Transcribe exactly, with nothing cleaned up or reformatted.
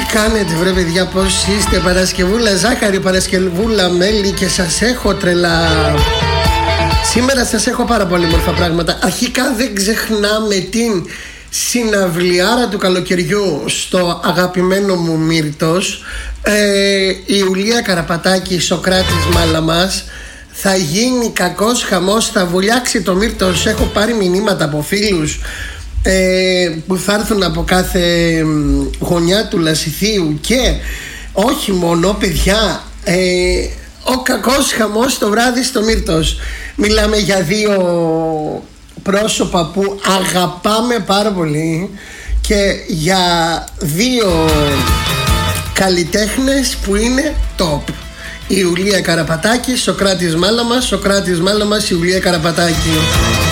κάνετε βρε παιδιά, πώς είστε? Παρασκευούλα ζάχαρη, Παρασκευούλα μέλι και σας έχω τρελά. Σήμερα σας έχω πάρα πολύ μορφά πράγματα. Αρχικά δεν ξεχνάμε την συναυλιάρα του καλοκαιριού στο αγαπημένο μου Μύρτος. ε, Η Ιουλία Καραπατάκη, Σοκράτης Μάλαμας. Θα γίνει κακός χαμός, θα βουλιάξει το Μύρτος. Έχω πάρει μηνύματα από φίλους ε, που θα έρθουν από κάθε γωνιά του Λασιθίου. Και όχι μόνο παιδιά, ε, ο κακός χαμός το βράδυ στο Μύρτος. Μιλάμε για δύο πρόσωπα που αγαπάμε πάρα πολύ και για δύο καλλιτέχνες που είναι top. Η Ιουλία Καραπατάκη, Σοκράτης Μάλαμας, Σοκράτης Μάλαμας, η Ιουλία Καραπατάκη.